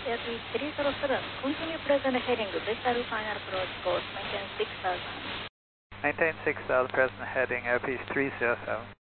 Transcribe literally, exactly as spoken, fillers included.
Airbus three zero seven, continue present heading, vector final approach course, maintain six thousand. Maintain six thousand, present heading, Airbus three zero seven.